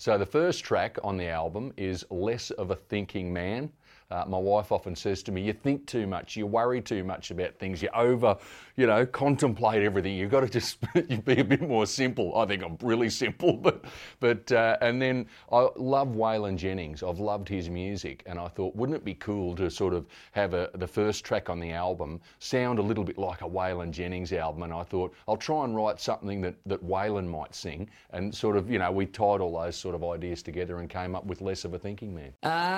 So the first track on the album is Less of a Thinking Man. My wife often says to me, you think too much, you worry too much about things, you contemplate everything. You've got to just be a bit more simple. I think I'm really simple, but and then I love Waylon Jennings. I've loved his music, and I thought, wouldn't it be cool to sort of have the first track on the album sound a little bit like a Waylon Jennings album? And I thought, I'll try and write something that Waylon might sing, and sort of, we tied all those sort of ideas together and came up with Less of a Thinking Man.